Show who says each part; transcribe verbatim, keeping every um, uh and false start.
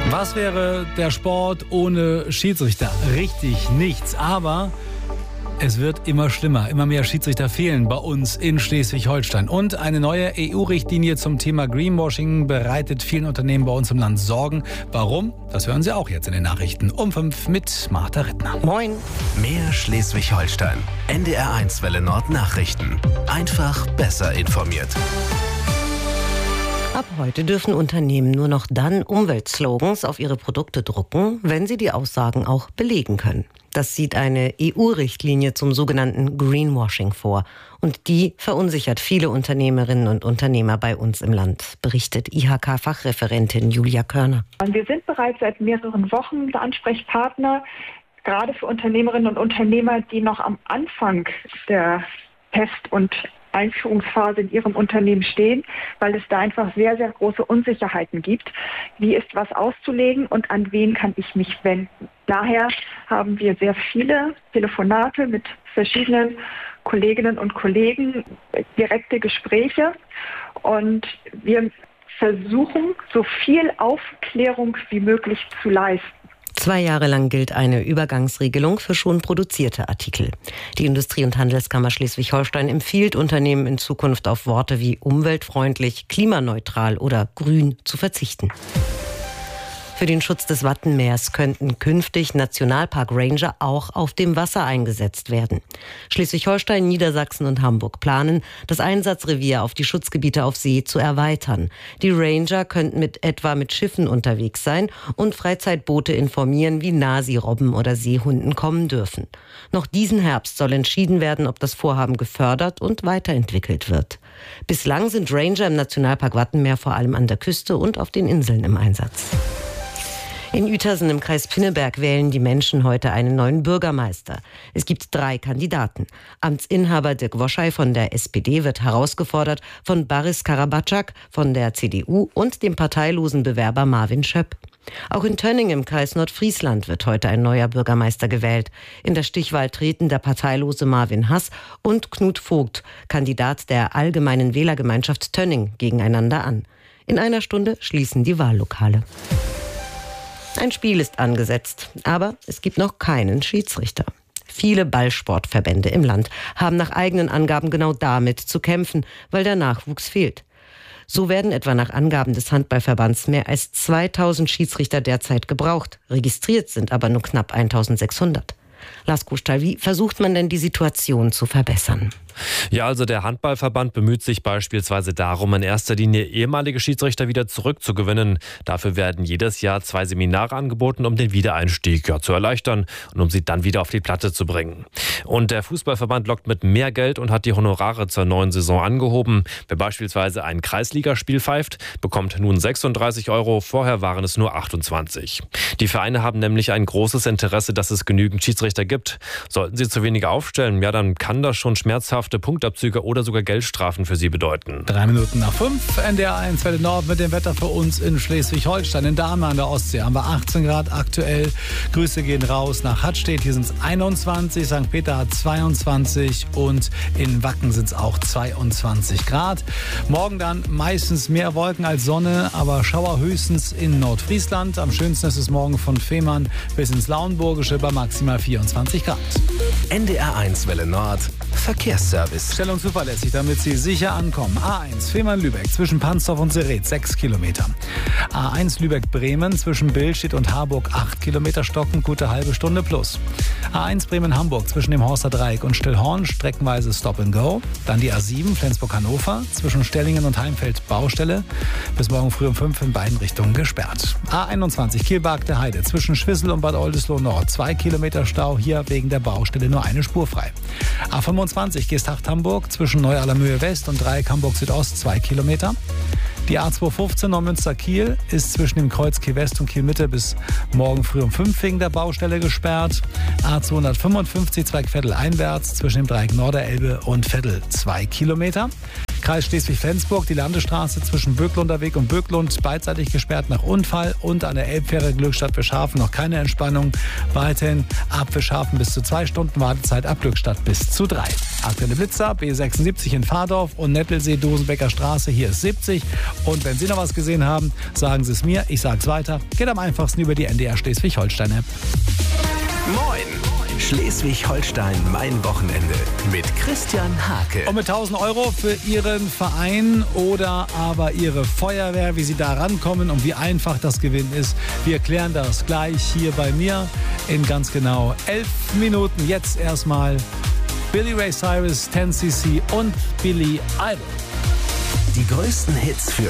Speaker 1: Was wäre der Sport ohne Schiedsrichter? Richtig nichts, aber es wird immer schlimmer. Immer mehr Schiedsrichter fehlen bei uns in Schleswig-Holstein. Und eine neue E U-Richtlinie zum Thema Greenwashing bereitet vielen Unternehmen bei uns im Land Sorgen. Warum? Das hören Sie auch jetzt in den Nachrichten um fünf mit Martha Rittner.
Speaker 2: Moin.
Speaker 3: Mehr Schleswig-Holstein. N D R eins Welle Nord Nachrichten. Einfach besser informiert.
Speaker 2: Ab heute dürfen Unternehmen nur noch dann Umweltslogans auf ihre Produkte drucken, wenn sie die Aussagen auch belegen können. Das sieht eine E U-Richtlinie zum sogenannten Greenwashing vor. Und die verunsichert viele Unternehmerinnen und Unternehmer bei uns im Land, berichtet I H K-Fachreferentin Julia Körner.
Speaker 4: Wir sind bereits seit mehreren Wochen der Ansprechpartner, gerade für Unternehmerinnen und Unternehmer, die noch am Anfang der Test- und Einführungsphase in ihrem Unternehmen stehen, weil es da einfach sehr, sehr große Unsicherheiten gibt. Wie ist was auszulegen und an wen kann ich mich wenden? Daher haben wir sehr viele Telefonate mit verschiedenen Kolleginnen und Kollegen, direkte Gespräche, und wir versuchen, so viel Aufklärung wie möglich zu leisten.
Speaker 2: Zwei Jahre lang gilt eine Übergangsregelung für schon produzierte Artikel. Die Industrie- und Handelskammer Schleswig-Holstein empfiehlt Unternehmen in Zukunft auf Worte wie umweltfreundlich, klimaneutral oder grün zu verzichten. Für den Schutz des Wattenmeers könnten künftig Nationalpark Ranger auch auf dem Wasser eingesetzt werden. Schleswig-Holstein, Niedersachsen und Hamburg planen, das Einsatzrevier auf die Schutzgebiete auf See zu erweitern. Die Ranger könnten mit etwa mit Schiffen unterwegs sein und Freizeitboote informieren, wie nah sie Robben oder Seehunden kommen dürfen. Noch diesen Herbst soll entschieden werden, ob das Vorhaben gefördert und weiterentwickelt wird. Bislang sind Ranger im Nationalpark Wattenmeer vor allem an der Küste und auf den Inseln im Einsatz. In Uetersen im Kreis Pinneberg wählen die Menschen heute einen neuen Bürgermeister. Es gibt drei Kandidaten. Amtsinhaber Dirk Woschei von der S P D wird herausgefordert von Baris Karabatschak von der C D U und dem parteilosen Bewerber Marvin Schöpp. Auch in Tönning im Kreis Nordfriesland wird heute ein neuer Bürgermeister gewählt. In der Stichwahl treten der parteilose Marvin Hass und Knut Vogt, Kandidat der Allgemeinen Wählergemeinschaft Tönning, gegeneinander an. In einer Stunde schließen die Wahllokale. Ein Spiel ist angesetzt, aber es gibt noch keinen Schiedsrichter. Viele Ballsportverbände im Land haben nach eigenen Angaben genau damit zu kämpfen, weil der Nachwuchs fehlt. So werden etwa nach Angaben des Handballverbands mehr als zweitausend Schiedsrichter derzeit gebraucht. Registriert sind aber nur knapp eintausendsechshundert. Lars Kuschtal, wie versucht man denn die Situation zu verbessern?
Speaker 5: Ja, also der Handballverband bemüht sich beispielsweise darum, in erster Linie ehemalige Schiedsrichter wieder zurückzugewinnen. Dafür werden jedes Jahr zwei Seminare angeboten, um den Wiedereinstieg ja, zu erleichtern und um sie dann wieder auf die Platte zu bringen. Und der Fußballverband lockt mit mehr Geld und hat die Honorare zur neuen Saison angehoben. Wer beispielsweise ein Kreisligaspiel pfeift, bekommt nun sechsunddreißig Euro, vorher waren es nur achtundzwanzig. Die Vereine haben nämlich ein großes Interesse, dass es genügend Schiedsrichter gibt. Sollten sie zu wenige aufstellen, ja, dann kann das schon schmerzhaft Punktabzüge oder sogar Geldstrafen für sie bedeuten.
Speaker 1: Drei Minuten nach fünf, N D R eins Welle Nord mit dem Wetter für uns in Schleswig-Holstein. In Dahme an der Ostsee haben wir achtzehn Grad aktuell. Grüße gehen raus nach Hattstedt, hier sind es einundzwanzig, Sankt Peter hat zweiundzwanzig und in Wacken sind es auch zweiundzwanzig Grad. Morgen dann meistens mehr Wolken als Sonne, aber Schauer höchstens in Nordfriesland. Am schönsten ist es morgen von Fehmarn bis ins Lauenburgische bei maximal vierundzwanzig Grad.
Speaker 3: N D R eins Welle Nord Verkehrsservice.
Speaker 1: Schnell und zuverlässig, damit Sie sicher ankommen. A eins Fehmarn-Lübeck zwischen Pansdorf und Sereth sechs Kilometer. A eins Lübeck-Bremen zwischen Billstedt und Harburg acht Kilometer stockend, gute halbe Stunde plus. A eins Bremen-Hamburg zwischen dem Horster Dreieck und Stillhorn streckenweise Stop and Go. Dann die A sieben Flensburg-Hannover zwischen Stellingen und Heimfeld Baustelle. Bis morgen früh um fünf in beiden Richtungen gesperrt. A einundzwanzig Kielbark der Heide zwischen Schwissel und Bad Oldesloe Nord zwei Kilometer Stau, hier wegen der Baustelle nur eine Spur frei. A fünfundzwanzig Geesthacht-Hamburg zwischen Neu-Allermöhe West und Dreieck Hamburg Südost zwei Kilometer. Die A zweihundertfünfzehn Neumünster-Kiel ist zwischen dem Kreuz Kiel West und Kiel Mitte bis morgen früh um fünf wegen der Baustelle gesperrt. A zweihundertfünfundfünfzig Zweigviertel einwärts zwischen dem Dreieck Norderelbe und Vettel zwei Kilometer. Kreis Schleswig-Flensburg, die Landesstraße zwischen Böcklunder Weg und Böcklund beidseitig gesperrt nach Unfall und an der Elbfähre Glückstadt Fischhafen noch keine Entspannung. Weiterhin ab Fischhafen bis zu zwei Stunden Wartezeit, ab Glückstadt bis zu drei. Aktuelle Blitzer, B sechsundsiebzig in Fahrdorf und Nettelsee, Dosenbecker Straße, hier ist siebzig. Und wenn Sie noch was gesehen haben, sagen Sie es mir, ich sag's weiter. Geht am einfachsten über die N D R Schleswig-Holstein-App.
Speaker 3: Moin! Schleswig-Holstein, mein Wochenende mit Christian Hake.
Speaker 1: Und mit tausend Euro für Ihren Verein oder aber Ihre Feuerwehr, wie Sie da rankommen und wie einfach das Gewinnen ist. Wir klären das gleich hier bei mir in ganz genau elf Minuten. Jetzt erstmal Billy Ray Cyrus, zehn C C und Billy Idol.
Speaker 3: Die größten Hits für